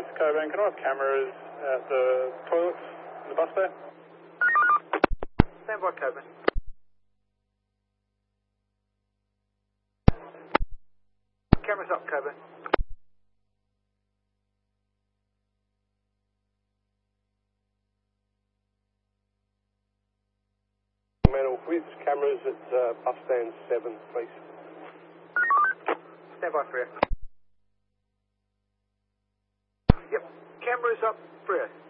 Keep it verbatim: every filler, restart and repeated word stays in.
Coburn, can I have cameras at the toilets in the bus bay? Stand by, Coburn. Cameras up, Coburn. Manor, with cameras at uh, bus stand seven, please. Stand by, Freo. Yep. Cameras up, Freo.